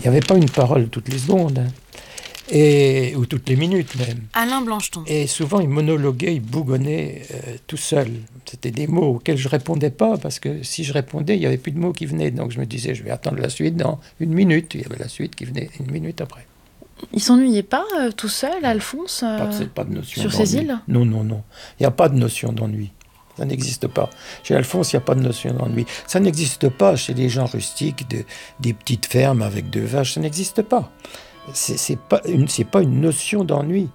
n'y avait pas une parole toutes les secondes, hein. Ou toutes les minutes même. Alain Blancheton. Et souvent, il monologuait, il bougonnait tout seul. C'était des mots auxquels je répondais pas, parce que si je répondais, il n'y avait plus de mots qui venaient. Donc je me disais, je vais attendre la suite dans 1 minute. Il y avait la suite qui venait 1 minute après. Il s'ennuyait pas tout seul, Alphonse, Pas de notion sur d'ennui. ces îles? Non. Il n'y a pas de notion d'ennui. Ça n'existe pas. Chez Alphonse, il n'y a pas de notion d'ennui. Ça n'existe pas chez les gens rustiques, des petites fermes avec 2 vaches. Ça n'existe pas. C'est pas une notion d'ennui.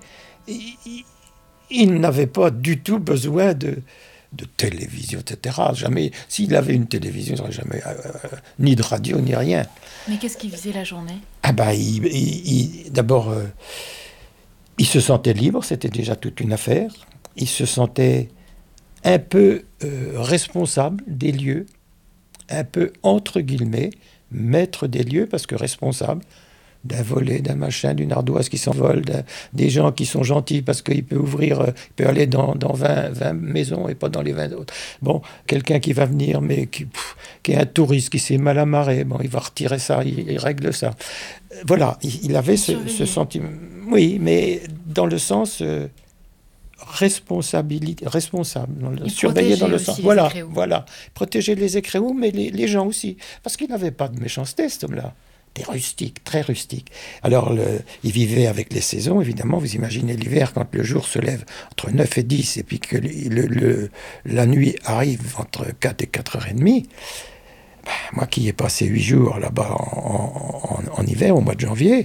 Il n'avait pas du tout besoin de télévision, etc. Jamais. S'il avait une télévision, il n'aurait jamais ni de radio ni rien. Mais qu'est-ce qu'il faisait la journée? D'abord, il se sentait libre, c'était déjà toute une affaire. Il se sentait un peu responsable des lieux, un peu entre guillemets maître des lieux, parce que responsable d'un volet, d'un machin, d'une ardoise qui s'envole, des gens qui sont gentils parce qu'il peut ouvrir, il peut aller dans 20 maisons et pas dans les 20 autres. Bon, quelqu'un qui va venir, mais qui est un touriste, qui s'est mal amarré, bon, il va retirer ça, il règle ça. Voilà, il avait ce sentiment. Oui, mais dans le sens responsable, surveiller dans le sens. Voilà, protéger les écréous, mais les gens aussi. Parce qu'il n'avait pas de méchanceté, cet homme-là. Rustique, très rustique. Alors, il vivait avec les saisons, évidemment. Vous imaginez l'hiver, quand le jour se lève entre 9 et 10, et puis que la nuit arrive entre 4 et 4h30. Moi qui ai passé 8 jours là-bas en hiver, au mois de janvier,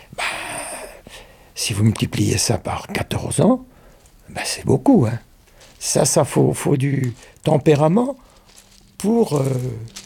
si vous multipliez ça par 14 ans, c'est beaucoup. Hein. Ça faut du tempérament pour